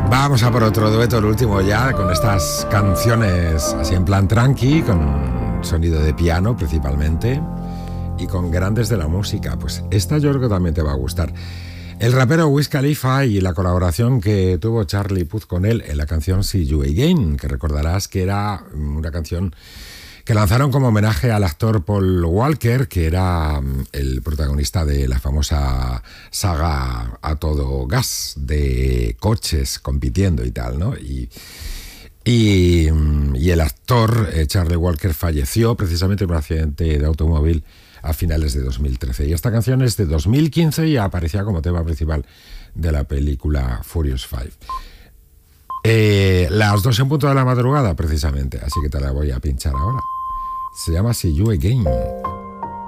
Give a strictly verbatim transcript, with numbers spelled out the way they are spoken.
Vamos a por otro dueto, el último ya, con estas canciones así en plan tranqui, con sonido de piano principalmente y con grandes de la música. Pues esta yo creo que también te va a gustar. El rapero Wiz Khalifa y la colaboración que tuvo Charlie Puth con él en la canción See You Again, que recordarás que era una canción que lanzaron como homenaje al actor Paul Walker, que era el protagonista de la famosa saga A Todo Gas, de coches compitiendo y tal, ¿no? Y, y, y el actor eh, Charlie Walker falleció precisamente en un accidente de automóvil a finales de dos mil trece. Y esta canción es de dos mil quince y aparecía como tema principal de la película Furious five. Eh, las dos en punto de la madrugada, precisamente, así que te la voy a pinchar ahora. Se llama See You Again.